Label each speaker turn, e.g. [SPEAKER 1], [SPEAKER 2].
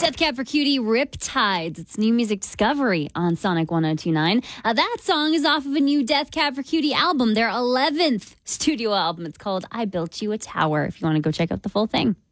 [SPEAKER 1] Death Cab for Cutie, Riptides. It's new music discovery on Sonic 1029. That song is off of a new Death Cab for Cutie album, their 11th studio album. It's called I Built You a Tower, if you want to go check out the full thing.